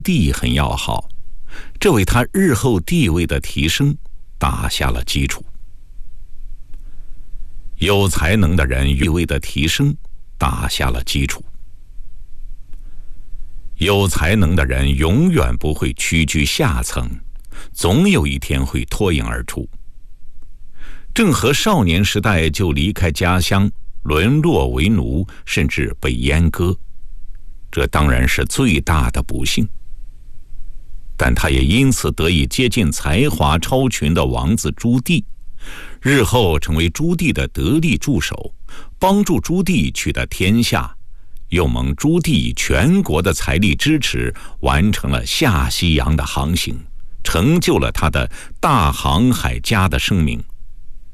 帝很要好，这为他日后地位的提升打下了基础。有才能的人地位的提升打下了基础。有才能的人永远不会屈居下层，总有一天会脱颖而出。郑和少年时代就离开家乡，沦落为奴，甚至被阉割，这当然是最大的不幸。但他也因此得以接近才华超群的王子朱棣，日后成为朱棣的得力助手，帮助朱棣取得天下，又蒙朱棣全国的财力支持，完成了下西洋的航行，成就了他的大航海家的声名。